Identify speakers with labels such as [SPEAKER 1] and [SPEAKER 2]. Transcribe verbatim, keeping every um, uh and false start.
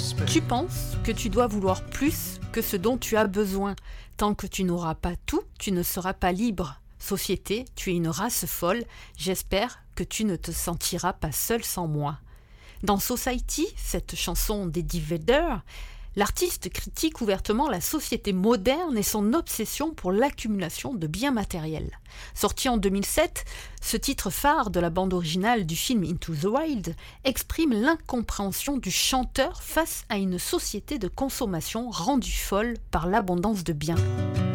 [SPEAKER 1] Tu penses que tu dois vouloir plus que ce dont tu as besoin. Tant que tu n'auras pas tout, tu ne seras pas libre. Société, tu es une race folle. J'espère que tu ne te sentiras pas seul sans moi. Dans Society, cette chanson d'Eddie Vedder, l'artiste critique ouvertement la société moderne et son obsession pour l'accumulation de biens matériels. Sorti en deux mille sept, ce titre phare de la bande originale du film Into the Wild exprime l'incompréhension du chanteur face à une société de consommation rendue folle par l'abondance de biens.